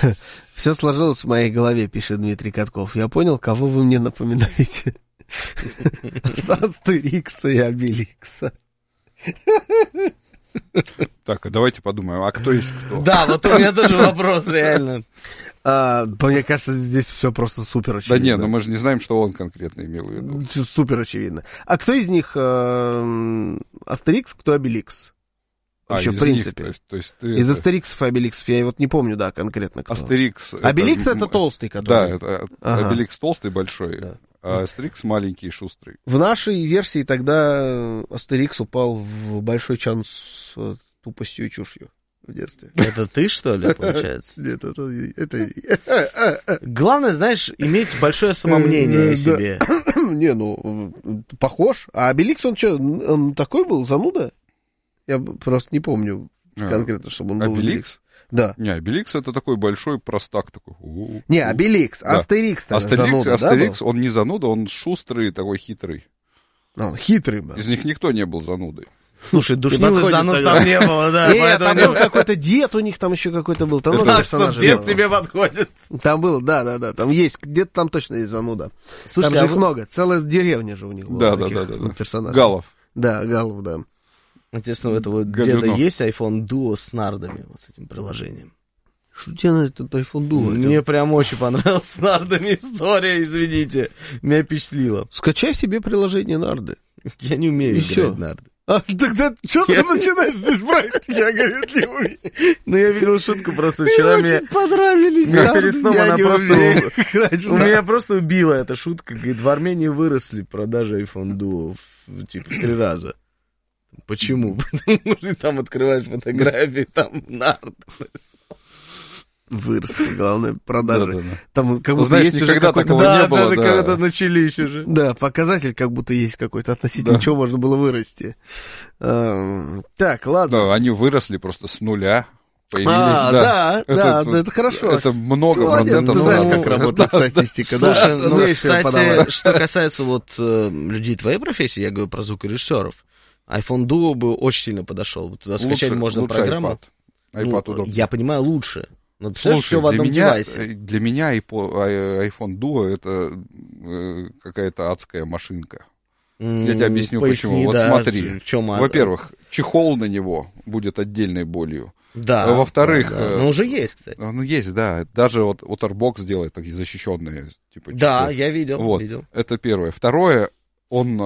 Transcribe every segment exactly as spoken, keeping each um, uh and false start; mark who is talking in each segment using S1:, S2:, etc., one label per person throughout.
S1: Все сложилось в моей голове, пишет Дмитрий Катков. Я понял, кого вы мне напоминаете. С Астерикса и Обеликса.
S2: Так, а давайте подумаем, а кто есть кто?
S3: Да, вот у меня тоже вопрос, реально.
S1: А, мне кажется, здесь все просто супер очевидно.
S2: Да не, но мы же не знаем, что он конкретно имел в виду.
S1: Супер очевидно. А кто из них э, Астерикс, кто Обеликс? Вообще,
S2: а,
S1: в принципе.
S2: Них, то есть, то есть
S1: из
S2: это...
S1: Астериксов и Обеликсов я вот не помню, да, конкретно кто.
S2: Астерикс...
S1: Обеликс это, это толстый, который...
S2: Да, это
S1: ага.
S2: Обеликс толстый, большой,
S1: да.
S2: а Астерикс маленький и шустрый.
S1: В нашей версии тогда Астерикс упал в большой чан с тупостью и чушью в детстве.
S3: Это ты, что ли, получается?
S1: Нет, это... это...
S3: Главное, знаешь, иметь большое самомнение о себе.
S1: Не, ну, похож. А Обеликс, он что, он такой был, зануда? Я просто не помню конкретно, чтобы он был.
S2: Обеликс?
S1: Да.
S2: Не, Обеликс это такой большой простак такой. У-у-у.
S1: Не, Обеликс, да. Астерикс тогда
S2: Астерикс,
S1: зануда,
S2: Астерикс,
S1: да,
S2: он не зануда, он шустрый, такой хитрый.
S1: А, он хитрый был.
S2: Из них никто не был занудой.
S3: Слушай, душнилы зануд там не было, да.
S1: Нет, там был какой-то дед, у них там еще какой-то был. Там много персонажей
S3: дед
S1: было.
S3: тебе подходит.
S1: Там был, да-да-да, там есть, где-то там точно есть зануда.
S3: Слушай,
S1: там же
S3: а
S1: их
S3: вы...
S1: много, целая деревня же у них была.
S2: Да-да-да.
S1: Персонажей.
S2: Галов.
S1: Да, Галов, да.
S3: Интересно, у этого
S2: Галюнов.
S3: деда есть iPhone Duo с нардами, вот с этим приложением?
S1: Что тебе на этот iPhone Duo?
S3: Мне прям очень понравилась с нардами история, извините. Меня впечатлило.
S1: Скачай себе приложение нарды.
S3: Я не умею
S1: И
S3: играть
S1: всё.
S3: в нарды.
S1: А тогда что
S3: Я-
S1: ты начинаешь здесь брать? Я, говорит, не умею.
S3: Ну, я видел шутку просто
S1: Мне
S3: вчера.
S1: очень
S3: Меня...
S1: понравились
S3: Меня
S1: нарды,
S3: перед сном
S1: я
S3: она
S1: не
S3: просто
S1: умею
S3: у-
S1: играть в
S3: У
S1: нарды.
S3: меня просто убила эта шутка. Говорит, в Армении выросли продажи iPhone Duo в, типа в три раза. Почему? Потому что там открываешь фотографии, там нарды.
S1: Выросли, главное, продажи.
S2: Да-да-да.
S1: Там как
S2: Ну,
S1: будто
S2: знаешь,
S1: есть уже
S2: никогда
S1: какой-то...
S2: такого
S3: Да,
S2: не было,
S3: да,
S2: да.
S3: когда-то начались уже.
S1: Да, показатель как будто есть какой-то относительно
S2: Да.
S1: чего можно было вырасти. А, так, ладно.
S2: Да, они выросли просто с нуля. Появились,
S1: А,
S2: да.
S1: да,
S2: Это-
S1: да, да, это хорошо.
S2: Это много
S1: Ты молодец,
S2: процентов.
S1: ты знаешь,
S2: сразу.
S1: как работает статистика, да.
S3: Слушай, ну,
S1: Умеешь её подавать.
S3: кстати, что касается вот э, людей твоей профессии, я говорю про звукорежиссеров, iPhone Duo бы очень сильно подошел. Вот туда скачать
S2: Лучше-
S3: можно
S2: лучше
S3: программу.
S2: iPad. iPad
S3: Ну,
S2: удобно.
S3: я понимаю, лучше. Но представляешь,
S2: Слушай,
S3: все в
S2: для
S3: одном
S2: меня,
S3: девайсе.
S2: для меня iPo- iPhone Duo это э, какая-то адская машинка. Я тебе объясню,
S3: Поясни,
S2: почему. Вот
S3: да,
S2: смотри.
S3: в чем, а-
S2: Во-первых, чехол на него будет отдельной болью.
S3: Да.
S2: а во-вторых,
S3: да, да.
S2: э,
S3: Ну, уже есть, кстати.
S2: Ну, есть, да. Даже вот Otterbox делает такие защищенные, типа,
S3: Да,
S2: чехлы.
S3: я видел,
S2: Вот.
S3: видел.
S2: Это первое. Второе, он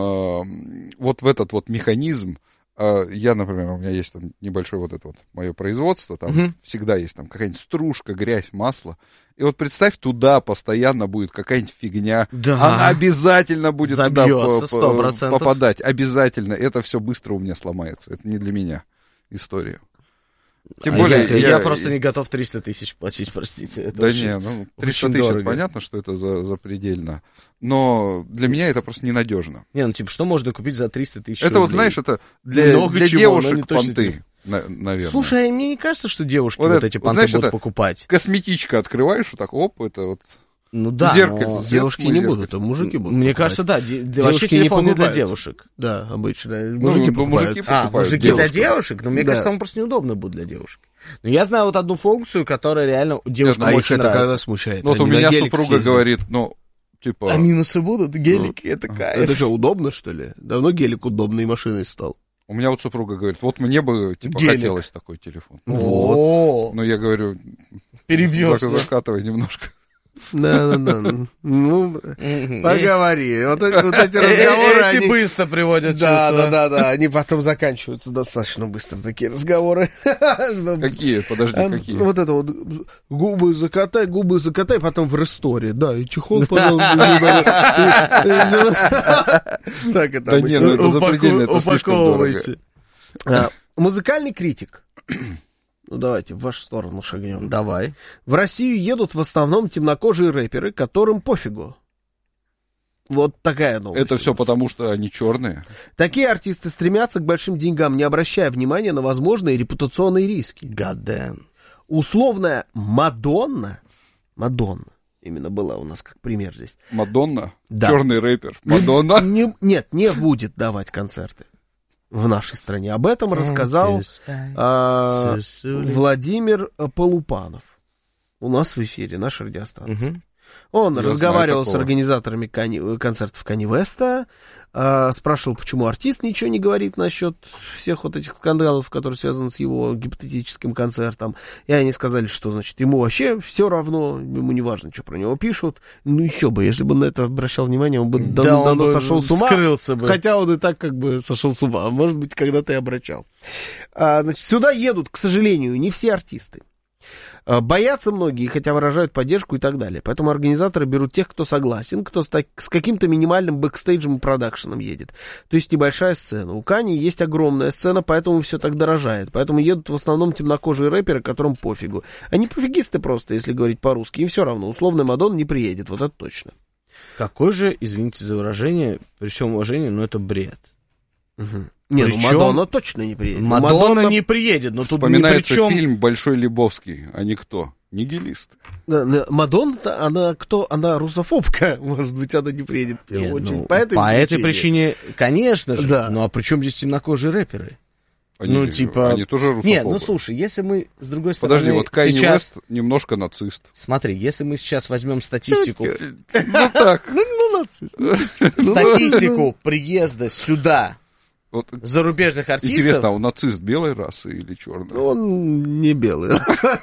S2: э, вот в этот вот механизм, э, я, например, у меня есть там небольшое вот это вот мое производство, там
S3: Мгм.
S2: всегда есть там какая-нибудь стружка, грязь, масло. И вот представь, туда постоянно будет какая-нибудь фигня.
S3: Да.
S2: Она обязательно будет туда
S3: Забьется,
S2: по-
S3: сто
S2: по-
S3: процентов.
S2: попадать. Обязательно. Это все быстро у меня сломается. Это не для меня история. Тем
S3: А
S2: более,
S3: я, я просто не готов триста тысяч платить, простите. Это
S2: Да
S3: очень-
S2: не, ну, триста
S3: очень
S2: тысяч,
S3: дорого.
S2: понятно, что это за, запредельно. Но для меня это просто ненадежно.
S3: Не, ну типа, что можно купить за триста тысяч
S2: Это
S3: рублей?
S2: вот, знаешь, это для,
S3: Много
S2: для
S3: чего, но не
S2: девушек
S3: точно
S2: понты,
S3: тем.
S2: на- наверное.
S3: Слушай, а мне не кажется, что девушки
S2: Вот
S3: вот,
S2: это,
S3: эти понты
S2: знаешь,
S3: будут
S2: это
S3: покупать.
S2: Косметичка открываешь, вот так, оп, это вот
S3: Ну да,
S2: зеркальце,
S3: но...
S2: свет
S1: Девушки
S2: мой
S1: не
S2: зеркальце.
S1: будут, а мужики будут.
S3: Мне
S1: покупать.
S3: кажется, да. де-
S1: Девушки
S3: Вообще
S1: не
S3: телефон не для
S1: покупают.
S3: девушек.
S1: Да, обычно.
S2: Ну,
S1: Мужики
S2: ну,
S1: покупают.
S2: мужики
S3: А,
S2: покупают
S3: мужики для
S2: девушкам.
S3: девушек? Но мне
S1: Да.
S3: кажется, он просто неудобно будет для девушек. Но я знаю вот одну функцию, которая реально девушкам
S1: А их
S3: очень
S1: это когда
S3: нравится.
S1: смущает?
S2: Ну, вот у
S1: Они на
S2: меня
S1: геликах
S2: супруга
S1: ездят.
S2: говорит, ну, типа...
S3: А минусы будут? Гелики, это кайф.
S1: Это же удобно, что ли? Давно гелик удобной машиной стал.
S2: У меня вот супруга говорит, вот мне бы, типа,
S3: Гелик.
S2: хотелось такой телефон.
S3: Вот.
S2: Ну, я говорю,
S3: Перебьешься.
S2: зак- закатывай немножко.
S1: Да, да, да. Ну,
S3: Мгм.
S1: поговори. Вот эти вот эти
S3: Э- э-
S1: разговоры,
S3: Эти
S1: они...
S3: быстро приводят в
S1: Да,
S3: чувство.
S1: да, да, да, они потом заканчиваются достаточно быстро, такие разговоры.
S2: Какие? Подожди,
S1: А,
S2: какие?
S1: Вот это вот, губы закатай, губы закатай, потом в ресторе, да, и чехол, пожалуйста. Так это
S2: Да не, ну это
S3: Упаку-
S2: запредельно, это слишком дорого.
S3: упаковывайте.
S1: А, Музыкальный критик. Ну, давайте в вашу сторону шагнем.
S3: Давай.
S1: В Россию едут в основном темнокожие рэперы, которым пофигу. Вот такая новость.
S2: Это
S1: у
S2: все
S1: нас.
S2: потому, что они черные.
S1: Такие артисты стремятся к большим деньгам, не обращая внимания на возможные репутационные риски.
S3: God damn.
S1: Условная Мадонна, Мадонна, именно была у нас как пример здесь.
S2: Мадонна,
S1: Да.
S2: черный рэпер. Мадонна.
S1: Не- нет, не будет давать концерты в нашей стране. Об этом рассказал а, Владимир Полупанов. У нас в эфире, наша радиостанция.
S3: Мгм.
S1: Он
S2: Я
S1: разговаривал
S2: знаю
S1: с
S2: такого.
S1: организаторами Кани- концертов Канье Уэста, а, спрашивал, почему артист ничего не говорит насчет всех вот этих скандалов, которые связаны с его гипотетическим концертом. И они сказали, что, значит, ему вообще все равно, ему не важно, что про него пишут. Ну, еще бы, если бы он на это обращал внимание, он бы
S3: Да,
S1: давно,
S3: он
S1: давно
S3: бы
S1: сошел с ума.
S3: скрылся бы.
S1: Хотя он и так как бы сошел с ума. Может быть, когда-то и обращал. А, значит, сюда едут, к сожалению, не все артисты. А, боятся многие, хотя выражают поддержку и так далее. Поэтому организаторы берут тех, кто согласен, кто с, так- с каким-то минимальным бэкстейджем и продакшеном едет. То есть небольшая сцена. У Кани есть огромная сцена, поэтому все так дорожает. Поэтому едут в основном темнокожие рэперы, которым пофигу. Они пофигисты просто, если говорить по-русски. Им все равно. Условный Мадонна не приедет, вот это точно.
S3: Какой же, извините за выражение, при всем уважении, но это бред.
S1: Угу. Не, ну
S3: Причем
S1: Мадонна точно не приедет.
S3: Мадонна, не приедет, но тут ни при
S2: Вспоминается
S3: чем.
S2: фильм «Большой Лебовский». Они кто? Нигилисты.
S1: Да, да, Мадонна-то, она кто? Она русофобка. Может быть, она не приедет в первую
S3: Нет,
S1: очередь.
S3: ну,
S1: по этой,
S3: по этой
S1: причине.
S3: причине, конечно же.
S1: Да.
S3: Ну а при чем здесь темнокожие рэперы?
S2: Они,
S3: Ну, типа-
S2: они тоже русофобы.
S3: Нет, ну слушай, если мы с другой стороны
S2: Подожди, вот Канье
S3: сейчас...
S2: Уэст немножко нацист.
S3: Смотри, если мы сейчас возьмем статистику,
S2: Ну так.
S1: Ну, ну, нацист.
S3: статистику приезда сюда
S2: Вот
S3: зарубежных артистов,
S2: интересно, а он нацист белой расы или черной?
S1: Он не белый.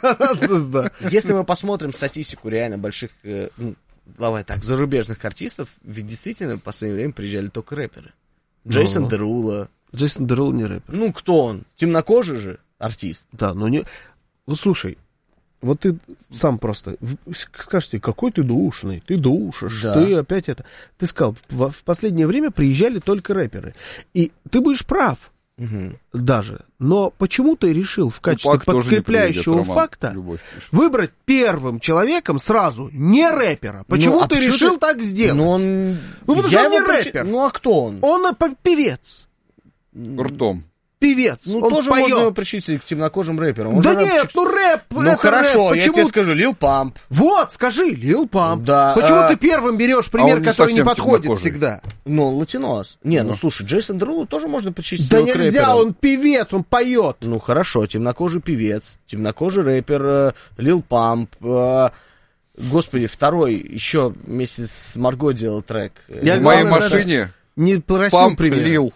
S1: Да.
S3: если мы посмотрим статистику реально больших, э, ну, давай так, зарубежных артистов, ведь действительно в последнее время приезжали только рэперы. Джейсон
S1: Ну.
S3: Дерула.
S1: Джейсон Дерулл не рэпер.
S3: Ну, кто он? Темнокожий же артист.
S1: Да, но не... Вот слушай, вот ты сам просто в- скажете, какой ты душный, ты душишь,
S3: Да.
S1: ты опять это... Ты сказал, в, в последнее время приезжали только рэперы. И ты будешь прав
S3: Мгм.
S1: даже. Но почему ты решил в качестве
S2: Тупак тоже не
S1: подкрепляющего
S2: приедет, Роман
S1: факта
S2: Любовь пишет.
S1: выбрать первым человеком сразу не рэпера? Почему
S3: Ну, а
S1: ты
S3: почему
S1: решил
S3: ты-
S1: так сделать?
S3: Ну, он...
S1: Ну, потому
S3: я
S1: что он
S3: его
S1: не
S3: прочи-
S1: рэпер.
S3: Ну, а кто он?
S1: Он э, п- певец.
S2: Ртом.
S1: Певец.
S3: Ну,
S1: он
S3: тоже
S1: поет.
S3: можно его причислить к темнокожим рэперам. Он
S1: Да
S3: же
S1: нет,
S3: рэпчик.
S1: ну рэп,
S3: Ну,
S1: это
S3: хорошо,
S1: рэп.
S3: я
S1: Почему...
S3: тебе скажу, Лил Памп.
S1: Вот, скажи, Лил Памп.
S3: Да,
S1: Почему
S3: а-
S1: ты первым берешь
S2: он
S1: пример,
S2: не
S1: который не
S2: совсем
S1: подходит
S2: темнокожий.
S1: всегда?
S3: Ну, латинос. Не, ну,
S2: Ну.
S3: слушай, Джейсон Дерулу тоже можно причислить
S1: Да
S3: его к
S1: нельзя,
S3: рэперам.
S1: он певец, он поет.
S3: Ну, хорошо, темнокожий певец, темнокожий рэпер, э, Лил Памп, э, господи, второй еще вместе с Марго делал трек.
S1: Я
S2: В моей
S1: главное,
S2: машине
S1: Не просил
S2: памп
S1: пример.
S2: лил.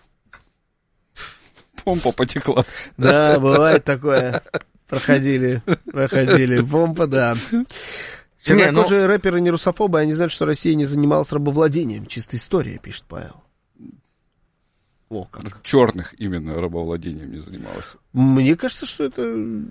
S2: Помпа потекла.
S1: Да, бывает такое. Проходили, проходили. Помпа, да. Чернокожие рэперы не русофобы, они знают, что Россия не занималась рабовладением. Чистая история, пишет Павел. О, как.
S2: Черных именно рабовладением не занималась.
S1: Мне кажется, что это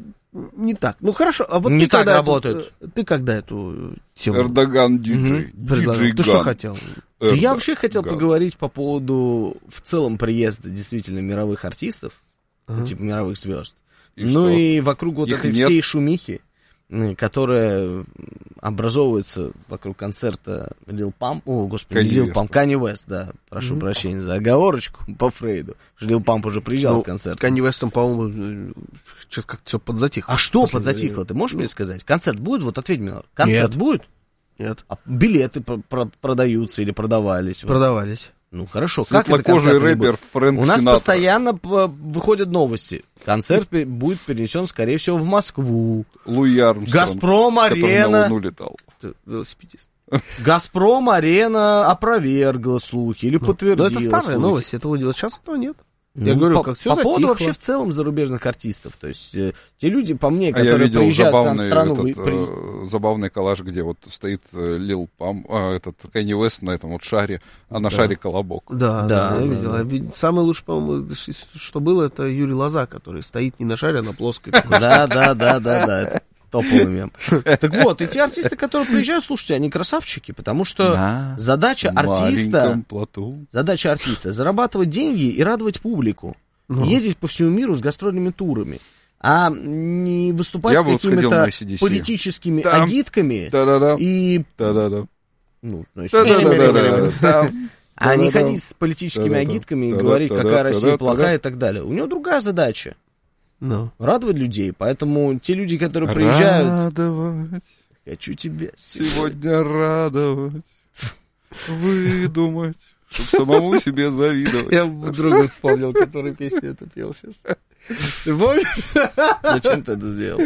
S1: не так. Ну хорошо, а вот
S3: Не
S1: ты
S3: так
S1: когда
S3: работает.
S1: Эту, ты когда эту тему
S2: Эрдоган диджей.
S1: предложил?
S2: Диджей
S1: Ты что
S2: Ган.
S1: хотел?
S3: Я
S2: Эрдоган.
S3: вообще хотел поговорить по поводу в целом приезда действительно мировых артистов,
S1: Ага.
S3: типа мировых звезд.
S2: И
S3: ну
S2: что?
S3: и вокруг вот
S2: Их
S3: этой
S2: нет.
S3: всей шумихи, м, которая образовывается вокруг концерта Лил Памп, о, господи,
S2: Канье
S3: не Лил
S2: Уэста.
S3: Памп, Канье Уэст, да, прошу
S1: Мгм.
S3: прощения за оговорочку по Фрейду. Лил Памп уже приезжал
S1: Ну,
S3: в концерт.
S1: с Канье Уэстом, по-моему, что-то как-то все подзатихло.
S3: А что
S1: Последнее
S3: подзатихло?
S1: время.
S3: Ты можешь мне сказать? Концерт будет? Вот ответь мне. Концерт
S1: Нет.
S3: будет?
S1: Нет,
S3: А билеты про- про- продаются или продавались? Вот.
S1: продавались.
S3: Ну хорошо, как это
S2: Светлокожий
S3: концерт не
S2: рэпер
S3: будет?
S2: Фрэнк
S3: У нас
S2: Синатра.
S3: постоянно п- выходят новости. Концерт пе- будет перенесен, скорее всего, в Москву.
S2: Луи Армстронг,
S3: Газпром
S2: который на
S3: Арена.
S2: Луну летал.
S1: Ты велосипедист.
S3: Газпром Арена опровергла слухи или
S1: Ну,
S3: подтвердила
S1: это старая
S3: слухи.
S1: новость, этого вот сейчас этого нет.
S3: Ну,
S1: Я говорю,
S3: по,
S1: как все
S3: по поводу
S1: затихло.
S3: вообще в целом зарубежных артистов. То есть э, те люди, по мне,
S2: А я
S3: которые
S2: видел
S3: приезжают к нам в
S2: забавный,
S3: страну...
S2: этот,
S3: вы- при-
S2: э, забавный коллаж, где вот стоит э, Лил Пам, а, этот Канье Уэст на этом вот шаре, а на
S1: Да.
S2: шаре колобок.
S1: Да,
S3: Да,
S1: да, я
S3: да,
S1: видел.
S3: да.
S1: А ведь самый лучший, по-моему, что было, это Юрий Лоза, который стоит не на шаре, а на плоской. такой.
S3: Да, да, да, да, да. это Топовый мем. Так вот, и те артисты, которые приезжают, слушайте, они красавчики, потому что
S2: На
S3: задача артиста,
S2: маленьком плоту.
S3: задача артиста зарабатывать деньги и радовать публику.
S1: Ну.
S3: Ездить по всему миру с гастрольными турами. А не выступать
S2: Я
S3: с
S2: бы вот сходил
S3: какими-то
S2: на си ди си.
S3: политическими
S2: Там.
S3: агитками
S2: Да-да-да.
S3: и...
S2: Да-да-да.
S3: Ну, значит,
S2: Да-да-да. Там.
S3: а не
S2: Да-да-да.
S3: ходить с политическими
S2: Да-да-да.
S3: агитками и
S2: Да-да-да.
S3: говорить, какая Россия
S2: Да-да-да.
S3: плохая и так далее. У него другая задача.
S1: Ну.
S3: Радовать людей. Поэтому те люди, которые приезжают...
S2: Радовать,
S3: Хочу тебя
S2: сегодня радовать, выдумать, чтоб самому себе завидовать.
S1: Я друга вспомнил, который песню эту пел сейчас. Ты помнишь?
S3: Зачем ты это сделал?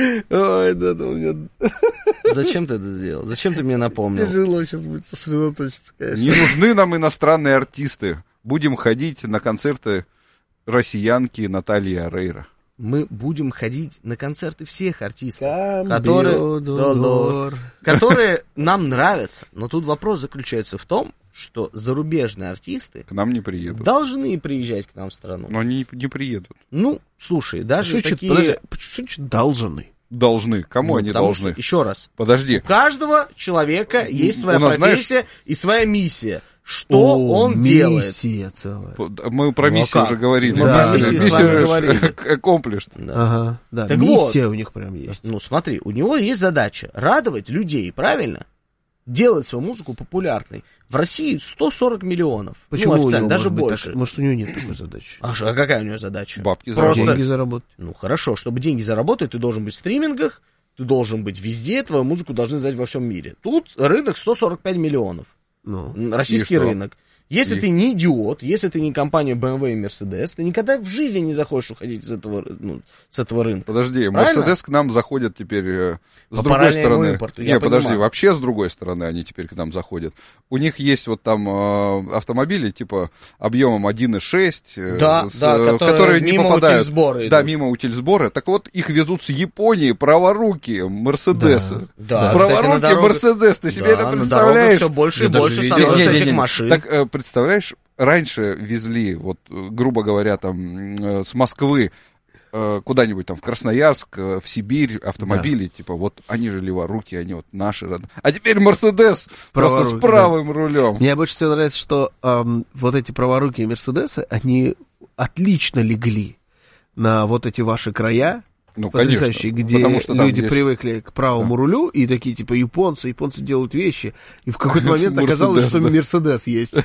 S1: Ой, да, да, у меня
S3: Зачем ты это сделал? Зачем ты мне напомнил?
S1: тяжело сейчас будет сосредоточиться, конечно.
S2: Не нужны нам иностранные артисты. Будем ходить на концерты россиянки Натальи Орейро.
S3: Мы будем ходить на концерты всех артистов,
S1: Камбио
S3: которые,
S1: долор.
S3: которые нам нравятся. Но тут вопрос заключается в том, что зарубежные артисты
S2: К нам не приедут.
S3: должны приезжать к нам в страну.
S2: Но они не приедут.
S3: Ну, слушай, даже
S1: Что
S3: такие...
S1: такие... Что значит должны?
S2: Должны. Кому
S3: Ну,
S2: они
S3: потому
S2: должны?
S3: что, еще раз,
S2: Подожди.
S3: у каждого человека есть своя
S2: У нас,
S3: профессия и своя миссия. Что
S1: О,
S3: он делает?
S1: миссия целая.
S2: Мы про
S3: Ну, а
S2: миссию
S3: как?
S2: уже говорили.
S3: Мы
S1: про
S2: Миссия-
S1: миссию с
S3: вами
S2: миссия
S3: говорили.
S2: accomplished.
S3: Да.
S1: Ага, да,
S3: Так
S1: миссия у них прям есть.
S3: Ну, смотри, у него есть задача радовать людей, правильно? Делать свою музыку популярной. В России сто сорок миллионов.
S1: Почему
S3: Ну,
S1: у
S3: официально,
S1: него
S3: даже
S1: может быть
S3: больше.
S1: так- Может, у него нет такой задачи?
S3: А, ш- а какая у него задача?
S2: Бабки
S3: Просто-
S2: заработать.
S1: Деньги заработать.
S3: Ну, хорошо, чтобы деньги заработать, ты должен быть в стримингах, ты должен быть везде, твою музыку должны знать во всем мире. Тут рынок сто сорок пять миллионов.
S1: Ну,
S3: М, Российский
S2: И что?
S3: рынок. Если
S2: И-
S3: ты не идиот, если ты не компания бэ эм вэ и Mercedes, ты никогда в жизни не захочешь уходить из этого, ну, с этого рынка.
S2: Подожди,
S3: Правильно?
S2: Мерседес к нам заходит теперь э, с
S3: По
S2: другой
S3: параллельному
S2: стороны.
S3: импорту, я
S2: Не, подожди,
S3: понимаю.
S2: вообще с другой стороны они теперь к нам заходят. У них есть вот там э, автомобили типа объемом один и шесть, э,
S3: Да,
S2: с,
S3: да,
S2: э,
S3: которые
S2: которые не
S3: мимо
S2: попадают.
S3: утильсбора
S2: Да,
S3: идут.
S2: мимо утильсбора. Так вот, их везут с Японии праворукие Мерседесы.
S3: Да,
S2: Праворукие
S3: кстати, на дорогах-
S2: Мерседес, ты себе
S3: Да,
S2: это
S3: на
S2: представляешь?
S3: все больше и
S1: Я даже
S3: больше
S1: видел.
S3: становится
S2: Не-не-не-не.
S3: этих машин.
S2: Так, э, представляешь, раньше везли, вот, э, грубо говоря, там, э, с Москвы э, куда-нибудь там в Красноярск, э, в Сибирь автомобили, типа, вот они же леворукие, они вот наши. род- А теперь Мерседес просто
S1: Праворукий,
S2: с правым рулем.
S1: мне больше всего нравится, что ам, вот эти праворукие Мерседесы, они отлично легли на вот эти ваши края,
S2: Ну, конечно.
S1: потрясающие, где
S2: потому что там
S1: люди
S2: есть-
S1: привыкли к правому
S2: Да.
S1: рулю, и такие, типа, японцы, японцы делают вещи, и в какой-то момент
S2: Мерседес,
S1: оказалось, что
S2: да.
S1: Мерседес есть.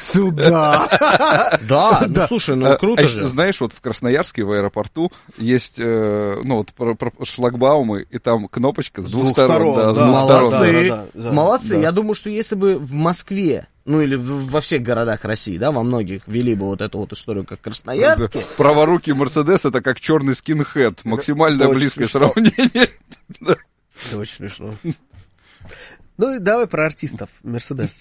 S1: Сюда!
S3: Да, ну
S1: Да.
S3: слушай,
S2: А-
S3: ну круто
S2: а
S3: же.
S2: еще, знаешь, вот в Красноярске в аэропорту есть, э, ну, вот про- про- шлагбаумы, и там кнопочка с, двух сторон. Да, с
S1: да,
S2: двух сторон.
S3: Молодцы.
S1: да, да, да,
S3: Молодцы.
S1: да.
S3: Я думаю, что если бы в Москве, ну или в- во всех городах России, да, во многих ввели бы вот эту вот историю, как в Красноярске,
S2: Праворукий Мерседес это как черный скинхед. Максимально
S1: очень
S2: близкое
S1: смешно.
S2: сравнение. Да.
S1: Это очень смешно. Ну и давай про артистов. Мерседес.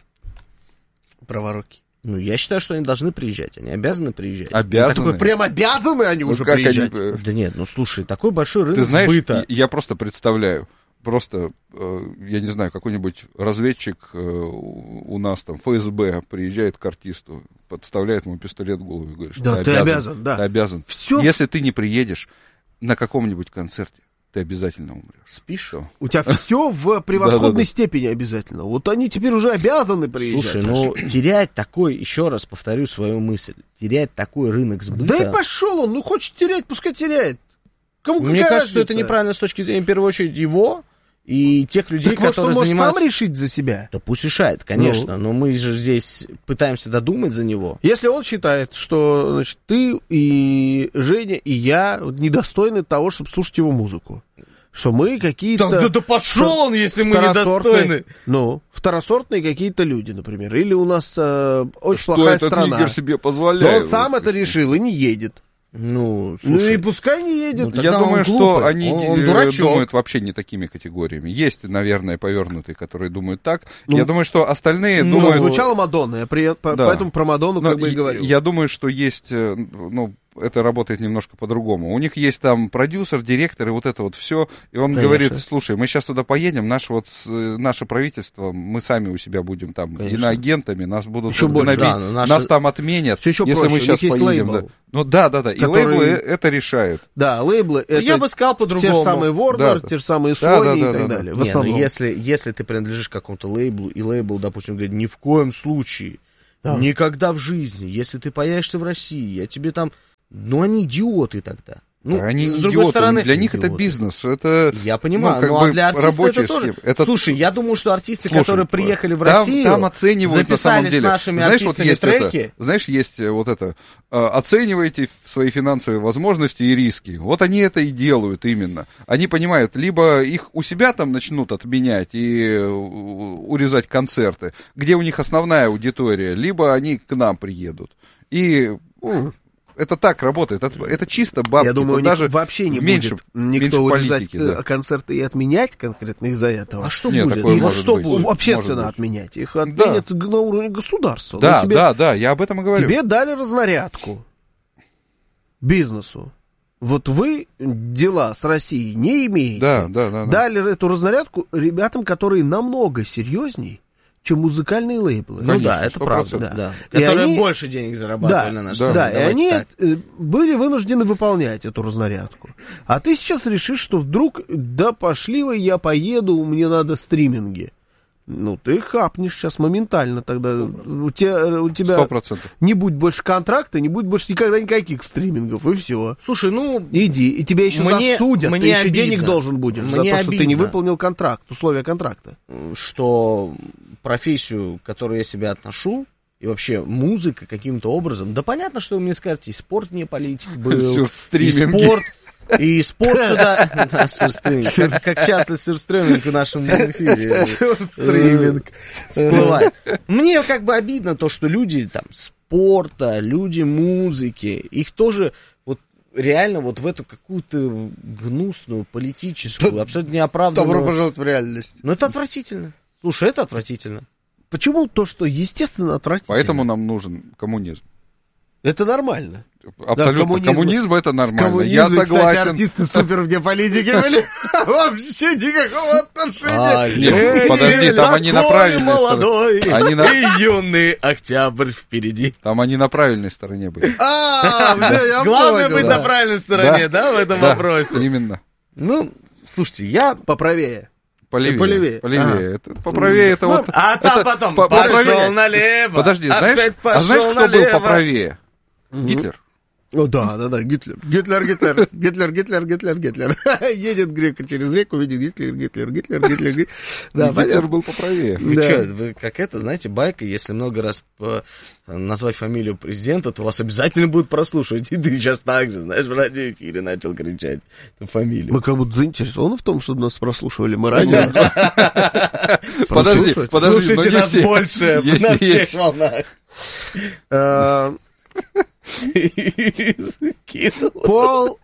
S1: Праворукий.
S3: ну, я считаю, что они должны приезжать, они обязаны приезжать.
S2: Обязаны.
S1: Такой, прям обязаны они
S2: Ну,
S1: уже
S2: как они,
S1: приезжать.
S2: э,
S3: Да нет, ну слушай, такой большой рынок
S2: Ты знаешь,
S3: сбыта.
S2: я просто представляю, просто, э, я не знаю, какой-нибудь разведчик э, у у нас там, эф эс бэ, приезжает к артисту, подставляет ему пистолет в голову и говорит, что
S1: Да, ты обязан, да.
S2: Ты обязан.
S1: Всё.
S2: Если ты не приедешь на каком-нибудь концерте, ты обязательно умрешь.
S3: Спишь?
S2: Что?
S1: У тебя все в превосходной
S2: Да-да-да.
S1: степени обязательно. Вот они теперь уже обязаны приезжать.
S3: Слушай, ну терять такой, еще раз повторю свою мысль, терять такой рынок сбыта...
S1: Да и пошел он, ну хочет терять, пускай теряет. Кому
S3: Мне
S1: какая
S3: кажется, что это
S1: разница?
S3: неправильно с точки зрения, в первую очередь, его и тех людей,
S1: Так может, он
S3: которые
S1: может
S3: занимаются...
S1: сам решить за себя.
S3: Да пусть решает, конечно, но мы же здесь пытаемся додумать за него.
S1: Если он считает, что значит, ты и Женя и я недостойны того, чтобы слушать его музыку. Что мы какие-то...
S3: пошел он, если
S1: второсортные- Ну, второсортные какие-то люди, например. Или у нас э, очень
S2: Что
S1: плохая
S2: этот
S1: страна.
S2: нигер себе
S1: Но
S2: позволяет?
S1: он сам
S2: Вот
S1: это
S2: что.
S1: решил и не едет.
S3: Ну,
S1: Ну и
S3: слушай,
S1: пускай не едет.
S3: Ну, тогда
S2: Я
S3: он
S2: думаю, что
S3: глупый,
S2: они
S3: он- он
S2: э,
S3: дурачок.
S2: думают вообще не такими категориями. Есть, наверное, повернутые, которые думают так.
S1: Ну,
S2: я думаю, что остальные
S1: Ну,
S2: думают...
S1: звучала Мадонна, я при- по-
S2: Да.
S1: поэтому про Мадонну
S2: Но
S1: как бы и
S2: я-
S1: говорю.
S2: Я думаю, что есть, э, ну, это работает немножко по-другому. У них есть там продюсер, директор и вот это вот все. И он
S1: Конечно.
S2: говорит, слушай, мы сейчас туда поедем, наше, вот, с- э, наше правительство, мы сами у себя будем там
S1: Конечно.
S2: иноагентами, нас будут
S1: Еще больше,
S2: гнобить,
S3: да, но наши-
S2: нас там отменят,
S1: Всё еще
S2: если
S1: проще,
S2: мы
S1: у
S2: сейчас
S1: них есть
S2: поедем.
S1: лейбл,
S2: Да. Ну да, да, да. И
S1: который-
S2: лейблы э- это решают.
S1: Да, лейблы это
S3: я бы сказал
S1: те
S3: по-другому.
S1: же самые Warner,
S2: Да, да.
S1: те же самые
S2: Да,
S1: Sony
S2: да,
S1: и
S2: да,
S1: так
S2: да, да.
S1: далее. В
S3: Не, ну
S1: основном.
S3: если, если ты принадлежишь к какому-то лейблу, и лейбл, допустим, говорит, ни в коем случае,
S1: Да.
S3: никогда в жизни, если ты появишься в России, я тебе там... Ну, они идиоты тогда. Ну,
S2: Да, они
S3: с
S2: не
S3: другой
S2: идиоты,
S3: стороны...
S2: для них это
S1: идиоты.
S2: бизнес. Это,
S3: Я понимаю,
S2: ну, как
S3: ну,
S2: бы
S3: а для артиста
S2: рабочая
S3: это тоже...
S2: схема. Это-
S3: Слушай, я думаю, что артисты,
S2: Слушай,
S3: которые приехали в
S2: там,
S3: Россию,
S2: там оценивают на самом
S3: записали
S2: деле.
S3: с нашими
S2: Знаешь, вот
S3: артистами
S2: есть
S3: треки...
S2: это, знаешь, есть э, вот это, э, оцениваете свои финансовые возможности и риски. Вот они это и делают именно. Они понимают, либо их у себя там начнут отменять и э, урезать концерты, где у них основная аудитория, либо они к нам приедут. И
S1: М.
S2: это так работает. Это, это чисто бабки.
S1: Я думаю,
S2: Тут даже
S1: вообще не
S2: меньше,
S1: будет никто
S2: меньше
S1: урезать
S2: политики, да.
S1: концерты и отменять конкретно из-за этого.
S3: А что
S2: Нет,
S3: будет?
S2: такое
S3: И вот
S2: может
S3: что
S2: быть.
S3: будет?
S1: Общественно
S2: может быть.
S1: отменять. Их отменят на уровне государства.
S2: Да,
S1: Но тебе,
S2: да, да, я об этом и говорю.
S1: тебе дали разнарядку бизнесу. Вот вы дела с Россией не имеете.
S2: Да, да, да, да.
S1: Дали эту разнарядку ребятам, которые намного серьезней, чем музыкальные лейблы.
S3: Ну
S2: Конечно,
S3: да, это
S2: сто
S3: правда.
S2: процентов.
S3: Да.
S1: И
S3: Которые
S1: они-
S3: больше денег зарабатывали
S1: Да,
S3: на нашей
S1: да,
S3: стране.
S1: и
S3: Давайте
S1: они
S3: так.
S1: э, были вынуждены выполнять эту разнарядку. А ты сейчас решишь, что вдруг, да пошли вы, я поеду, мне надо стриминги. Ну, ты хапнешь сейчас моментально тогда. У тебя, у тебя
S2: Сто процентов.
S1: не будет больше контракта, не будет больше никогда никаких стримингов, и все.
S3: Слушай, ну,
S1: Иди, и тебя еще
S3: Мне-
S1: засудят,
S3: мне
S1: ты еще
S3: обидно.
S1: денег должен будешь за
S3: Мне
S1: то, что ты не
S3: обидно.
S1: выполнил контракт, условия контракта.
S3: что профессию, к которой я себя отношу, и вообще музыка каким-то образом, да понятно, что вы мне скажете, и спорт вне политики был,
S2: Всё в
S3: и
S2: стриминге.
S3: спорт, и спорт сюда, да, сюрстриминг, как, как часто сюрстриминг в нашем эфире
S1: Стриминг.
S3: всплывает. Мне как бы обидно то, что люди там спорта, люди музыки, их тоже вот реально вот в эту какую-то гнусную, политическую, абсолютно неоправданную...
S1: пожаловать в реальность.
S3: Ну это отвратительно. Слушай, это отвратительно.
S1: Почему то, что естественно отвратительно?
S2: Поэтому нам нужен коммунизм.
S1: Это нормально.
S2: Абсолютно.
S1: коммунизм-
S2: коммунизм это нормально.
S1: Коммунизм,
S2: Я
S1: кстати,
S2: согласен.
S1: артисты супер вне политики были. Вообще никакого отношения.
S2: Нет,
S3: Эй,
S2: подожди, там они на
S3: такой
S2: правильной
S3: молодой
S2: стороне. Они на-
S3: и юный октябрь впереди.
S2: Там они на правильной стороне были.
S1: А, всё, я
S3: Главное
S1: понял,
S3: быть
S1: да.
S3: на правильной стороне, да, в этом
S2: Да,
S3: вопросе?
S2: Именно.
S3: Ну, слушайте, я...
S1: Поправее.
S2: Полевее.
S1: Полевее.
S2: Полевее. Это, поправее это вот...
S3: А там
S2: это
S3: потом
S2: по-
S3: пошел
S2: поправее.
S3: налево.
S2: Подожди,
S3: опять
S2: знаешь, а
S3: пошел
S2: знаешь, кто был
S3: налево.
S2: поправее? Гитлер.
S1: О, да, да, да, Гитлер. Гитлер, Гитлер, Гитлер, Гитлер, Гитлер, Гитлер. Едет грек через реку, видит Гитлер, Гитлер, Гитлер, Гитлер, Гитлер. Да,
S2: Гитлер
S1: понятно.
S2: был поправее.
S3: Вы
S1: Да.
S3: что, вы как это, знаете, байка, если много раз э, назвать фамилию президента, то вас обязательно будут прослушивать. И ты сейчас так же, знаешь, в радиоэфире начал кричать эту фамилию.
S1: Мы как будто заинтересованы в том, чтобы нас прослушивали. Мы радио.
S2: Подожди,
S1: Прослушивать?
S2: подожди, но
S3: Слушайте
S2: не
S3: нас
S2: все.
S3: больше
S2: Есть,
S3: на всех
S2: есть.
S3: волнах.
S1: Э,
S3: Кинул.
S1: Пол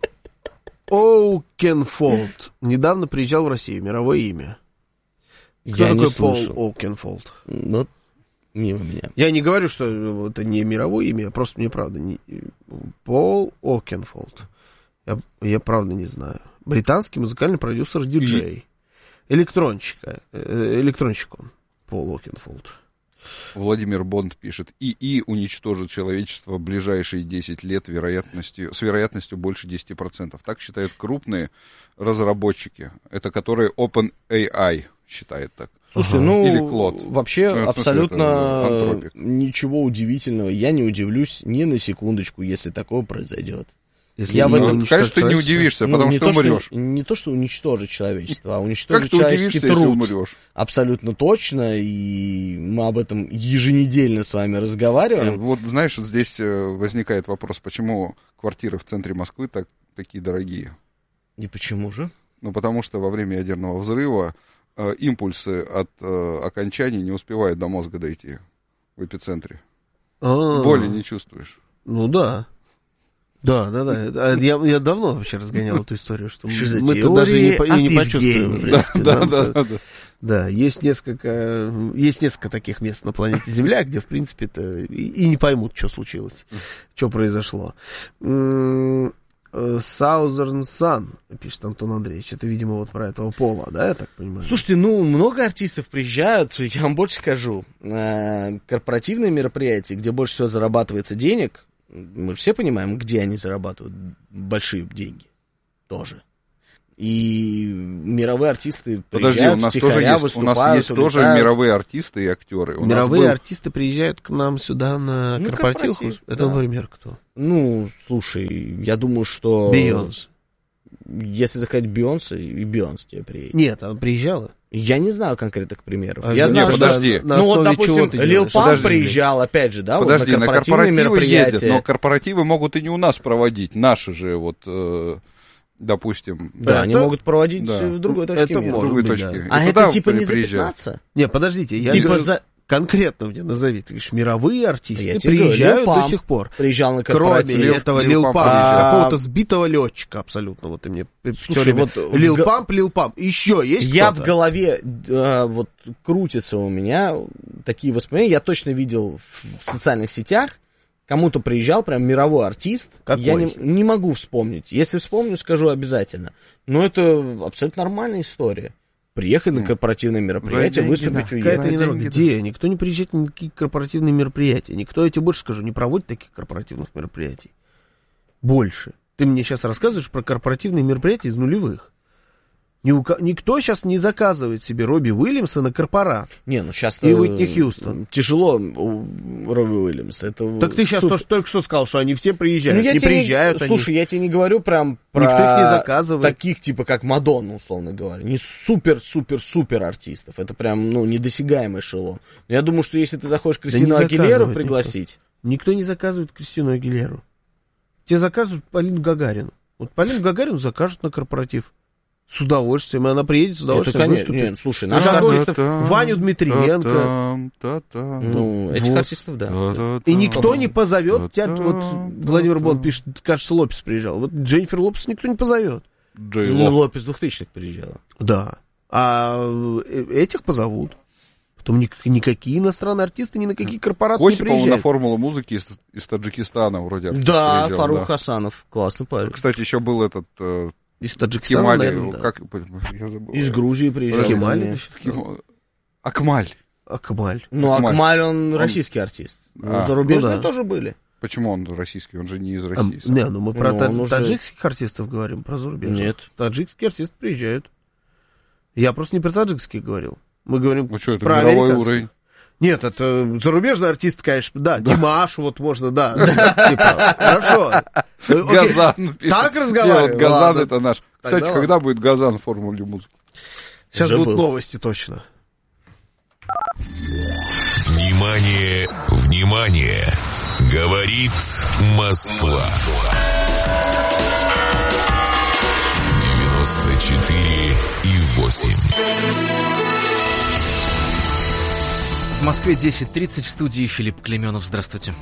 S1: Оукенфолд недавно приезжал в Россию, мировое имя. Кто
S3: Я не
S1: такой Пол
S3: слышал.
S1: Оукенфолд?
S3: Ну, мимо меня.
S1: Я не говорю, что это не мировое имя, а просто мне правда не... Пол Оукенфолд. Я, я правда не знаю. Британский музыкальный продюсер, диджей. Электронщик. э, Электронщик он. Пол Оукенфолд.
S2: Владимир Бонд пишет, ИИ уничтожит человечество в ближайшие десять лет вероятностью, с вероятностью больше десять процентов. Так считают крупные разработчики. Это которые OpenAI считает так.
S3: Слушайте,
S1: Ага.
S3: ну,
S2: Или Клод.
S3: вообще
S2: Ну, в смысле,
S3: абсолютно
S2: это Anthropic.
S3: ничего удивительного. Я не удивлюсь ни на секундочку, если такое произойдет.
S1: Если
S3: Я в
S1: не
S3: этом,
S1: уничтожить
S2: Конечно, ты не
S1: человечество.
S2: удивишься,
S3: Ну,
S2: потому
S3: не
S2: что
S3: то,
S2: умрешь.
S3: Не то, что уничтожить человечество, а
S2: Как
S3: уничтожить
S2: ты
S3: человеческий
S2: удивишься, если
S3: труд.
S2: умрешь?
S3: Абсолютно точно, и мы об этом еженедельно с вами разговариваем.
S2: Вот знаешь, здесь э, возникает вопрос, почему квартиры в центре Москвы так, такие дорогие?
S3: И почему же?
S2: Ну, потому что во время ядерного взрыва э, импульсы от э, окончаний не успевают до мозга дойти в эпицентре.
S1: А,
S2: Боли не чувствуешь.
S1: Ну да. Да, да, да. А Я, я давно вообще разгонял эту историю, что мы
S3: Что за
S1: мы тут даже не, по- и не
S3: теории от
S1: почувствуем. в
S3: Евгения?
S1: принципе,
S2: Да,
S1: нам,
S2: да,
S1: э,
S2: да, да.
S1: Да, есть несколько, есть несколько таких мест на планете Земля, где, в принципе-то, и, и не поймут, что случилось, что произошло. М, э, Southern Sun, пишет Антон Андреевич, это, видимо, вот про этого Пола, да, я так понимаю?
S3: Слушайте, ну, много артистов приезжают, я вам больше скажу. Э, Корпоративные мероприятия, где больше всего зарабатывается денег, мы же все понимаем, где они зарабатывают большие деньги. Тоже. И мировые артисты
S2: Подожди,
S3: приезжают,
S2: у нас
S3: втихаря
S2: тоже есть, у нас
S3: выступают,
S2: есть тоже
S3: улетают.
S2: мировые артисты и актеры. У нас
S1: Мировые
S2: был-
S1: артисты приезжают к нам сюда на
S3: Ну,
S1: корпоративку.
S3: корпоратив,
S1: Это,
S3: да.
S1: например, кто?
S3: Ну, слушай, я думаю, что...
S1: Бейонс.
S3: Если заходить Бейонсе, и Бейонс тебе приедет.
S1: Нет, она приезжала.
S3: Я не знаю конкретных примеров.
S1: А
S3: я
S1: не,
S3: знаю, что...
S2: подожди.
S1: На
S3: ну вот,
S1: основе чего
S3: допустим,
S1: ты
S3: Лил
S1: делаешь?
S3: Памп
S2: Подожди.
S3: приезжал, опять же, да,
S2: Подожди,
S3: вот
S2: на
S3: на корпоративные
S2: корпоративы ездят,
S3: мероприятия.
S2: но корпоративы могут и не у нас проводить. Наши же, вот, э, допустим,
S3: Да,
S1: Да,
S3: они
S1: это-
S3: могут проводить
S2: да.
S3: в другой точке
S1: Это
S3: мира.
S2: в
S1: может
S2: другой
S1: быть,
S2: точке.
S1: да.
S2: И
S3: А
S2: туда
S3: это типа не за
S2: приезжают.
S3: пятнадцать?
S1: Не, подождите, я
S3: Типа
S1: говорю-
S3: за
S1: Конкретно мне назови. Ты говоришь, мировые артисты
S3: Я тебе
S1: приезжают
S3: говорю,
S1: до сих пор.
S3: Приезжал на
S1: Кроме
S3: корпоратив.
S1: этого
S2: Лил
S1: Лил
S2: Памп
S1: Памп,
S3: приезжал.
S1: какого-то сбитого летчика абсолютно. Вот ты мне
S3: Слушай,
S1: всё время...
S3: вот
S1: Лил
S3: в...
S1: Памп, Лил Памп. Еще есть
S3: Я
S1: кто-то?
S3: в голове, э, вот крутится у меня такие воспоминания. Я точно видел в, в социальных сетях. Кому-то приезжал прям мировой артист.
S1: Какой?
S3: Я не, не могу вспомнить. Если вспомню, скажу обязательно. Но это абсолютно нормальная история. Приехать на корпоративное мероприятие,
S2: деньги,
S3: выступить,
S2: да.
S3: уехать.
S1: Какая-то не
S2: деньги,
S1: Где? Никто не приезжает на никакие корпоративные мероприятия. Никто, я тебе больше скажу, не проводит таких корпоративных мероприятий. Больше. Ты мне сейчас рассказываешь про корпоративные мероприятия из нулевых. Ни у ко- Никто сейчас не заказывает себе Робби Уильямса на корпорат.
S3: Не, ну сейчас
S1: И Уитни Хьюстон.
S3: Тяжело у Робби Уильямса. Это
S1: Так ты сейчас
S3: супер.
S1: тоже только что сказал, что они все приезжают.
S3: Ну, я
S1: не
S3: тебе
S1: приезжают они.
S3: Слушай, я тебе не говорю прям про
S1: Никто их не заказывает.
S3: таких, типа, как Мадонна, условно говоря. Не супер-супер-супер артистов. Это прям, ну, недосягаемый эшелон. Но я думаю, что если ты захочешь Кристину
S1: не
S3: Агилеру
S1: заказывает
S3: пригласить...
S1: Никто не заказывает Кристину Агилеру. Тебе заказывают Полину Гагарину. Вот Полину Гагарину закажут на корпоратив. С удовольствием. И она приедет с
S3: Это,
S1: удовольствием
S3: конечно,
S1: выступит.
S3: нет, слушай,
S1: Ну,
S3: наших
S1: какой-
S3: артистов...
S1: Ваню Дмитриенко.
S3: Ну, этих
S1: Вот.
S3: артистов, да.
S1: И никто не позовет тебя.
S2: Да-да,
S1: Вот Владимир
S2: да-да.
S1: Бон пишет, кажется, Лопес приезжал. Вот Дженнифер Лопес никто не позовет.
S2: Джей
S3: Ну,
S2: Ло.
S3: Лопес двухтысячных приезжала.
S1: Да. А э, этих позовут. Потом ни- никакие иностранные артисты ни на какие корпорации не
S2: Осипов на
S1: приезжают.
S2: формулу музыки из, из Таджикистана вроде артист
S3: Да,
S2: приезжал,
S3: Фарух
S2: да.
S3: Хасанов. Классный парень.
S2: Кстати, еще был этот э,
S1: Из Таджикистана,
S2: Кемали,
S1: наверное, да.
S2: как, я забыл.
S3: Из Грузии приезжал.
S1: Кемаль,
S3: Мне.
S1: это сейчас-
S2: Кем- Акмаль.
S1: Акмаль.
S3: Ну,
S2: Акмаль.
S3: Акмаль, он российский артист. Ну,
S2: А,
S3: зарубежные
S1: ну да.
S3: тоже были.
S2: Почему он российский? Он же не из
S1: А,
S2: России. сам.
S1: не, ну мы про
S3: Ну,
S1: та-
S3: он уже-
S1: таджикских артистов говорим, про зарубежных.
S3: Нет.
S1: Таджикские артисты приезжают. Я просто не про таджикских говорил. Мы говорим
S2: Ну что, это
S1: про
S2: мировой
S1: американских.
S2: уровень.
S1: Нет, это зарубежный артист, конечно, да. Димаш, вот можно, да. да, типа, хорошо. Окей.
S2: Газан пишет.
S1: Так
S2: Не,
S1: разговариваем?
S2: вот Газан
S1: Ладно.
S2: это наш. Кстати,
S1: Тогда
S2: когда будет Газан в формуле музыки?
S1: Сейчас
S3: Уже
S1: будут
S3: был.
S1: новости точно.
S4: Внимание, внимание! Говорит Москва. девяносто четыре и восемь.
S5: В Москве десять тридцать, в студии Филипп Клеменов. Здравствуйте.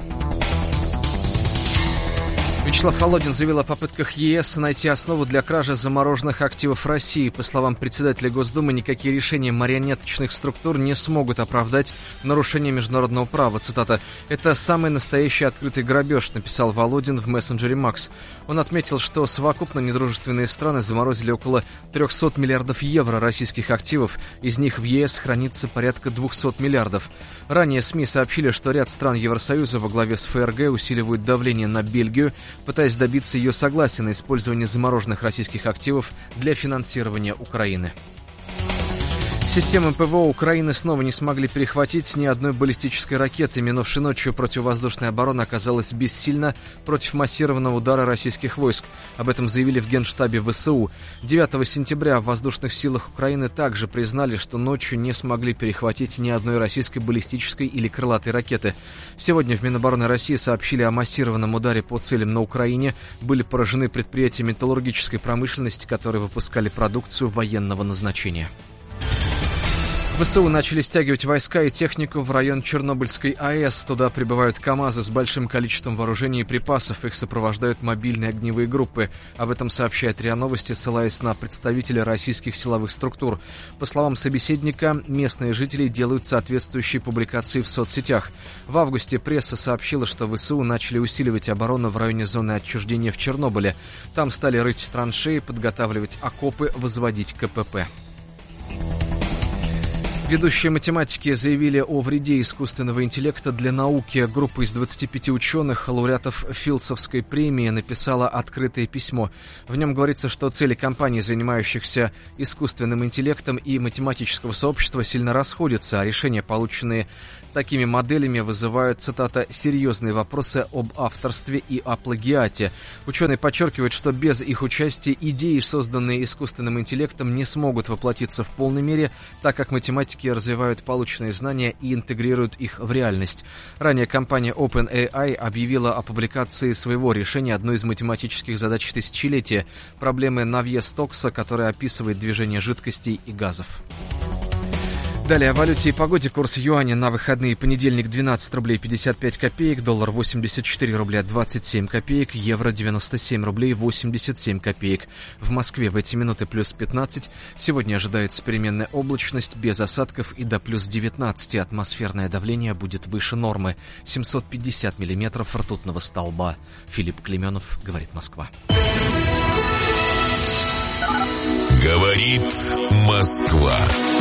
S5: Вячеслав Володин заявил о попытках ЕС найти основу для кражи замороженных активов России. По словам председателя Госдумы, никакие решения марионеточных структур не смогут оправдать нарушение международного права. Цитата. «Это самый настоящий открытый грабеж», написал Володин в мессенджере Макс. Он отметил, что совокупно недружественные страны заморозили около триста миллиардов евро российских активов. Из них в ЕС хранится порядка двести миллиардов. Ранее СМИ сообщили, что ряд стран Евросоюза во главе с ФРГ усиливают давление на Бельгию, пытаясь добиться ее согласия на использование замороженных российских активов для финансирования Украины. Системы ПВО Украины снова не смогли перехватить ни одной баллистической ракеты. Минувшей ночью противовоздушная оборона оказалась бессильна против массированного удара российских войск. Об этом заявили в Генштабе ВСУ. девятого сентября в воздушных силах Украины также признали, что ночью не смогли перехватить ни одной российской баллистической или крылатой ракеты. Сегодня в Минобороны России сообщили о массированном ударе по целям на Украине. Были поражены предприятия металлургической промышленности, которые выпускали продукцию военного назначения. ВСУ начали стягивать войска и технику в район Чернобыльской АЭС. Туда прибывают КАМАЗы с большим количеством вооружений и припасов. Их сопровождают мобильные огневые группы. Об этом сообщает РИА Новости, ссылаясь на представителя российских силовых структур. По словам собеседника, местные жители делают соответствующие публикации в соцсетях. В августе пресса сообщила, что ВСУ начали усиливать оборону в районе зоны отчуждения в Чернобыле. Там стали рыть траншеи, подготавливать окопы, возводить КПП. Ведущие математики заявили о вреде искусственного интеллекта для науки. Группа из двадцати пяти ученых, лауреатов Филдсовской премии, написала открытое письмо. В нем говорится, что цели компаний, занимающихся искусственным интеллектом, и математического сообщества сильно расходятся, а решения, полученные такими моделями, вызывают, цитата, «серьезные вопросы об авторстве и о плагиате». Ученые подчеркивают, что без их участия идеи, созданные искусственным интеллектом, не смогут воплотиться в полной мере, так как математики развивают полученные знания и интегрируют их в реальность. Ранее компания OpenAI объявила о публикации своего решения одной из математических задач тысячелетия – проблемы Навье-Стокса, которая описывает движение жидкостей и газов. Далее о валюте и погоде. Курс юаня на выходные: понедельник двенадцать рублей пятьдесят пять копеек, доллар восемьдесят четыре рубля двадцать семь копеек, евро девяносто семь рублей восемьдесят семь копеек. В Москве в эти минуты плюс пятнадцать. Сегодня ожидается переменная облачность без осадков и до плюс девятнадцать. Атмосферное давление будет выше нормы. семьсот пятьдесят миллиметров ртутного столба. Филипп Клеменов, говорит Москва.
S4: Говорит Москва.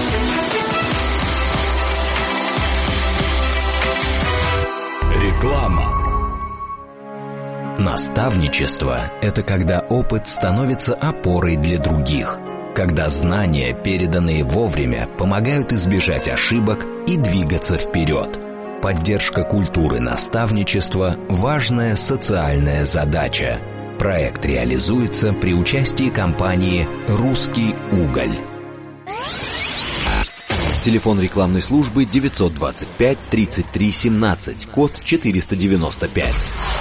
S6: Реклама. Наставничество – это когда опыт становится опорой для других, когда знания, переданные вовремя, помогают избежать ошибок и двигаться вперед. Поддержка культуры наставничества – важная социальная задача. Проект реализуется при участии компании «Русский уголь».
S7: Телефон рекламной службы девятьсот двадцать пять тридцать три семнадцать, код четыреста девяносто пять.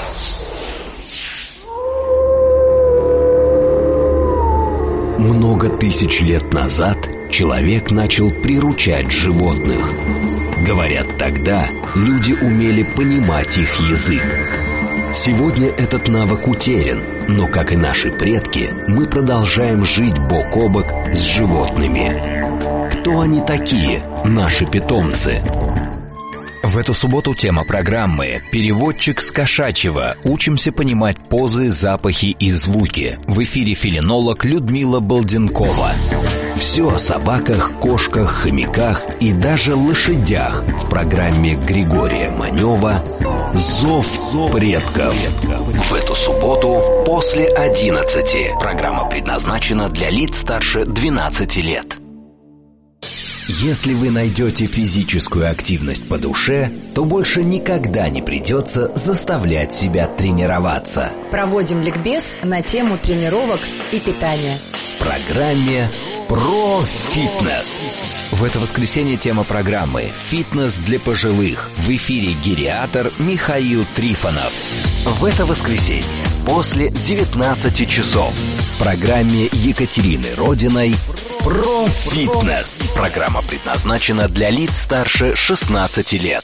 S6: Много тысяч лет назад человек начал приручать животных. Говорят, тогда люди умели понимать их язык. Сегодня этот навык утерян, но, как и наши предки, мы продолжаем жить бок о бок с животными. Кто они такие, наши питомцы? В эту субботу тема программы «Переводчик с кошачьего. Учимся понимать позы, запахи и звуки». В эфире фелинолог Людмила Балденкова. Все о собаках, кошках, хомяках и даже лошадях в программе Григория Манева «Зов предков». В эту субботу после одиннадцати. Программа предназначена для лиц старше двенадцати лет. Если вы найдете физическую активность по душе, то больше никогда не придется заставлять себя тренироваться.
S8: Проводим ликбез на тему тренировок и питания.
S6: В программе «Про фитнес». В это воскресенье тема программы «Фитнес для пожилых». В эфире гериатор Михаил Трифонов. В это воскресенье после девятнадцати часов в программе Екатерины Родиной «Про фитнес». Программа предназначена для лиц старше шестнадцати лет.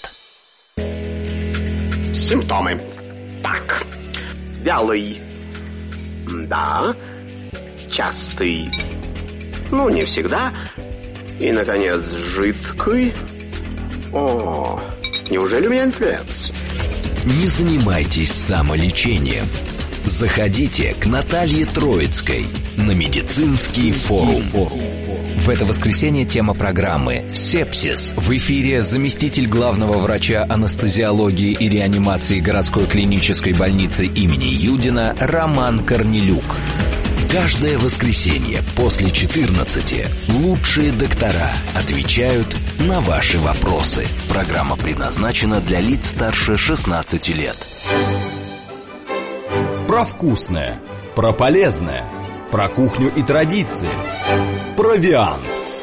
S9: Симптомы. Так. Вялый. Да. Частый. Ну, не всегда. И, наконец, жидкий. О, неужели у меня инфлюенс?
S6: Не занимайтесь самолечением. Заходите к Наталье Троицкой на медицинский форум. В это воскресенье тема программы «Сепсис». В эфире заместитель главного врача анестезиологии и реанимации городской клинической больницы имени Юдина Роман Корнелюк. Каждое воскресенье после четырнадцати лучшие доктора отвечают на ваши вопросы. Программа предназначена для лиц старше шестнадцати лет.
S7: Про вкусное, про полезное, про кухню и традиции. Провиант.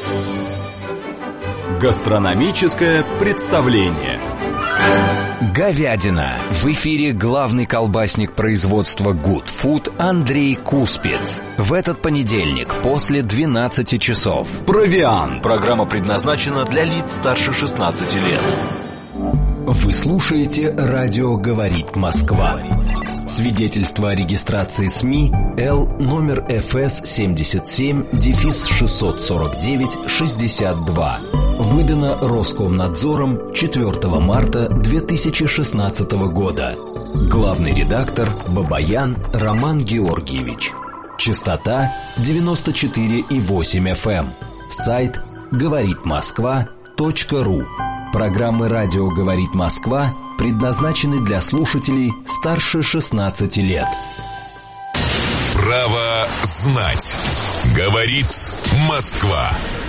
S7: Гастрономическое представление.
S6: Говядина. В эфире главный колбасник производства Good Food Андрей Куспец. В этот понедельник после двенадцати часов.
S7: Провиант. Программа предназначена для лиц старше шестнадцати лет.
S6: Вы слушаете «Радио говорит Москва». Свидетельство о регистрации СМИ Л номер эф эс семьдесят семь шестьсот сорок девять шестьдесят два. Выдано Роскомнадзором четвёртого марта две тысячи шестнадцатого года. Главный редактор Бабаян Роман Георгиевич. Частота девяносто четыре и восемь эф эм. Сайт говорит москва точка ру. Программы «Радио говорит Москва» предназначены для слушателей старше шестнадцати лет.
S4: Право знать. Говорит Москва.